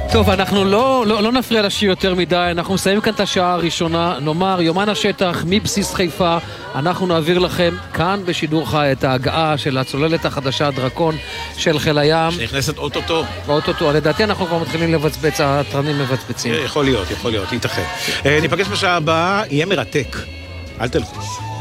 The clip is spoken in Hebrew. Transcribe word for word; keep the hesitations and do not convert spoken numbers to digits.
טוב, אנחנו לא, לא, לא נפריע לשיר יותר מדי, אנחנו מסיימים כאן את השעה הראשונה, נאמר יומן השטח מבסיס חיפה, אנחנו נעביר לכם כאן בשידור חי את ההגעה של הצוללת החדשה הדרקון של חיל הים. שנכנסת אוטוטו. אוטוטו, לדעתי אנחנו כבר מתחילים לבצבץ, התרנים מבצבצים. יכול להיות, יכול להיות, ייתכן. ניפגש בשעה הבאה, יהיה מרתק. אל תלכו.